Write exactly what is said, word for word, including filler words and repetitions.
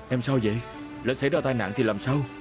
Em sao vậy? Lỡ xảy ra tai nạn thì làm sao?